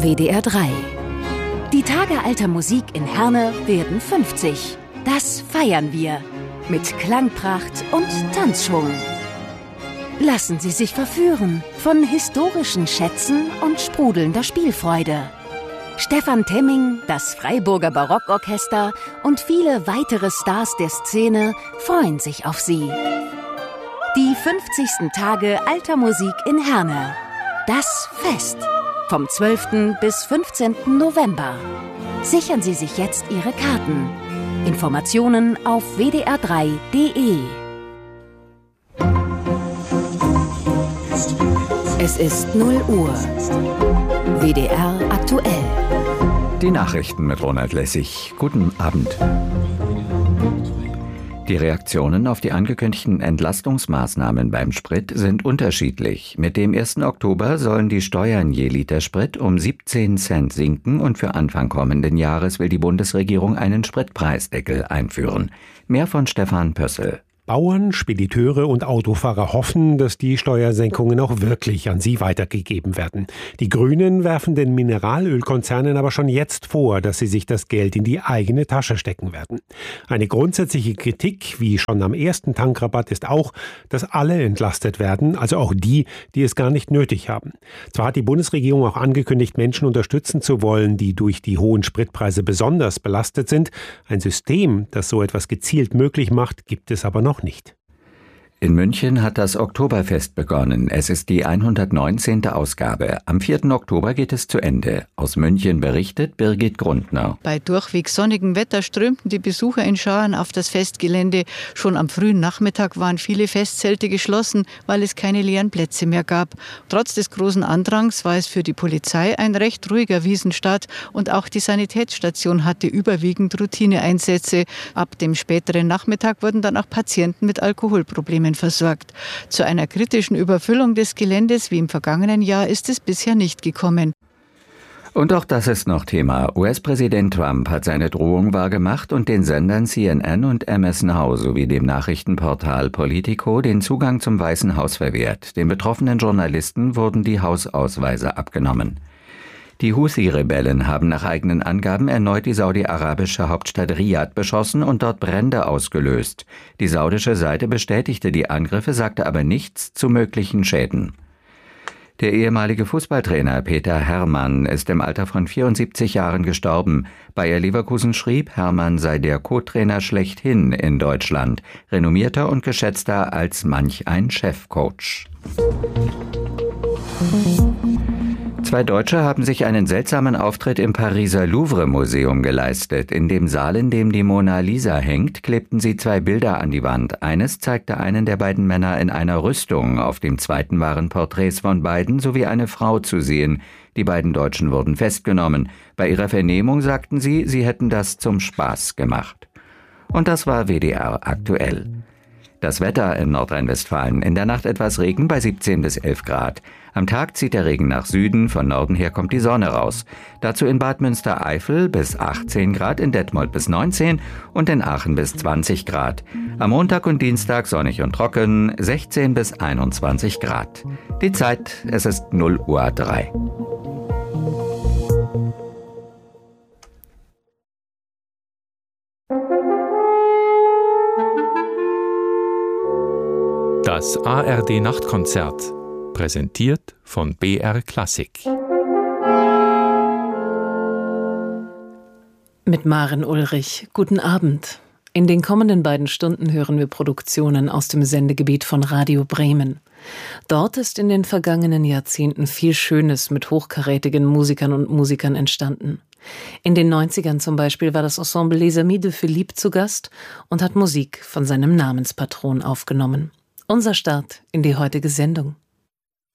WDR 3. Die Tage alter Musik in Herne werden 50. Das feiern wir. Mit Klangpracht und Tanzschwung. Lassen Sie sich verführen von historischen Schätzen und sprudelnder Spielfreude. Stefan Temming, das Freiburger Barockorchester und viele weitere Stars der Szene freuen sich auf Sie. Die 50. Tage alter Musik in Herne. Das Fest. Vom 12. bis 15. November. Sichern Sie sich jetzt Ihre Karten. Informationen auf wdr3.de. Es ist 0 Uhr. WDR aktuell. Die Nachrichten mit Ronald Lessig. Guten Abend. Die Reaktionen auf die angekündigten Entlastungsmaßnahmen beim Sprit sind unterschiedlich. Mit dem 1. Oktober sollen die Steuern je Liter Sprit um 17 Cent sinken und für Anfang kommenden Jahres will die Bundesregierung einen Spritpreisdeckel einführen. Mehr von Stefan Pössl. Bauern, Spediteure und Autofahrer hoffen, dass die Steuersenkungen auch wirklich an sie weitergegeben werden. Die Grünen werfen den Mineralölkonzernen aber schon jetzt vor, dass sie sich das Geld in die eigene Tasche stecken werden. Eine grundsätzliche Kritik, wie schon am ersten Tankrabatt, ist auch, dass alle entlastet werden, also auch die, die es gar nicht nötig haben. Zwar hat die Bundesregierung auch angekündigt, Menschen unterstützen zu wollen, die durch die hohen Spritpreise besonders belastet sind. Ein System, das so etwas gezielt möglich macht, gibt es aber noch nicht. In München hat das Oktoberfest begonnen. Es ist die 119. Ausgabe. Am 4. Oktober geht es zu Ende. Aus München berichtet Birgit Grundner. Bei durchweg sonnigem Wetter strömten die Besucher in Scharen auf das Festgelände. Schon am frühen Nachmittag waren viele Festzelte geschlossen, weil es keine leeren Plätze mehr gab. Trotz des großen Andrangs war es für die Polizei ein recht ruhiger Wiesenstart und auch die Sanitätsstation hatte überwiegend Routineeinsätze. Ab dem späteren Nachmittag wurden dann auch Patienten mit Alkoholproblemen versorgt. Zu einer kritischen Überfüllung des Geländes wie im vergangenen Jahr ist es bisher nicht gekommen. Und auch das ist noch Thema. US-Präsident Trump hat seine Drohung wahrgemacht und den Sendern CNN und MS Now sowie dem Nachrichtenportal Politico den Zugang zum Weißen Haus verwehrt. Den betroffenen Journalisten wurden die Hausausweise abgenommen. Die Houthi-Rebellen haben nach eigenen Angaben erneut die saudi-arabische Hauptstadt Riad beschossen und dort Brände ausgelöst. Die saudische Seite bestätigte die Angriffe, sagte aber nichts zu möglichen Schäden. Der ehemalige Fußballtrainer Peter Herrmann ist im Alter von 74 Jahren gestorben. Bayer Leverkusen schrieb, Herrmann sei der Co-Trainer schlechthin in Deutschland, renommierter und geschätzter als manch ein Chefcoach. 2 Deutsche haben sich einen seltsamen Auftritt im Pariser Louvre-Museum geleistet. In dem Saal, in dem die Mona Lisa hängt, klebten sie 2 Bilder an die Wand. Eines zeigte einen der beiden Männer in einer Rüstung. Auf dem zweiten waren Porträts von beiden sowie eine Frau zu sehen. Die beiden Deutschen wurden festgenommen. Bei ihrer Vernehmung sagten sie, sie hätten das zum Spaß gemacht. Und das war WDR aktuell. Das Wetter in Nordrhein-Westfalen. In der Nacht etwas Regen bei 17 bis 11 Grad. Am Tag zieht der Regen nach Süden, von Norden her kommt die Sonne raus. Dazu in Bad Münstereifel bis 18 Grad, in Detmold bis 19 und in Aachen bis 20 Grad. Am Montag und Dienstag sonnig und trocken, 16 bis 21 Grad. Die Zeit, es ist 0:03 Uhr. Das ARD-Nachtkonzert, präsentiert von BR Klassik. Mit Maren Ulrich, guten Abend. In den kommenden 2 Stunden hören wir Produktionen aus dem Sendegebiet von Radio Bremen. Dort ist in den vergangenen Jahrzehnten viel Schönes mit hochkarätigen Musikern und Musikern entstanden. In den 90ern zum Beispiel war das Ensemble Les Amis de Philippe zu Gast und hat Musik von seinem Namenspatron aufgenommen. Unser Start in die heutige Sendung.